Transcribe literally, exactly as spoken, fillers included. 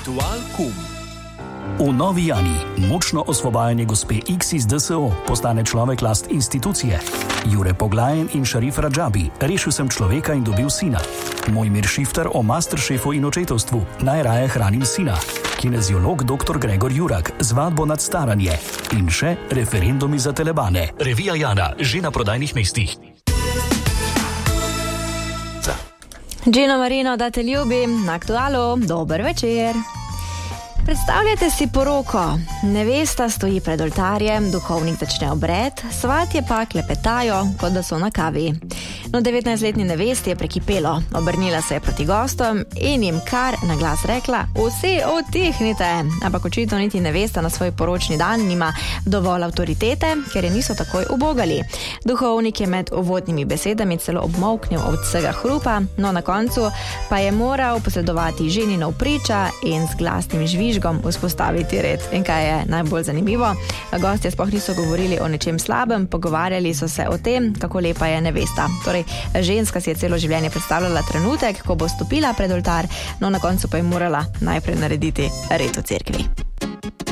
Ritual kum. V Novi Jani mučno osvobajanje gospe X iz D S O postane človek last institucije. Jure Poglajen in Šarif Radžabi, rešil sem človeka in dobil sina. Mojmir Šifter o masteršefu in očetovstvu, najraje hranim sina. Kineziolog doktor Gregor Jurak, zvadbo nad staranje. In še referendumi za telebane. Revija Jana, že na prodajnih mestih. Gino Marino, da te ljubim, na Aktualu, dober večer. Predstavljate si poroko. Nevesta stoji pred oltarjem, duhovnik začne obred, svatje pa klepetajo, kot da so na kavi. No, devetnajstletni nevesti je prekipelo, obrnila se je proti gostom in jim kar na glas rekla: vsi utihnite. Ampak očitno niti nevesta na svoj poročni dan nima dovolj avtoritete, ker je niso takoj ubogali. Duhovnik je med uvodnimi besedami celo obmolknil od vsega hrupa, no na koncu pa je moral posredovati ženinov priča in z glasnim žvižgom vzpostaviti red. In kaj je najbolj zanimivo? Gostje sploh niso govorili o nečem slabem, pogovarjali so se o tem, kako lepa je nevesta. Torej, ženska si je celo življenje predstavljala trenutek, ko bo stopila pred oltar, no na koncu pa je morala najprej narediti red v cerkvi.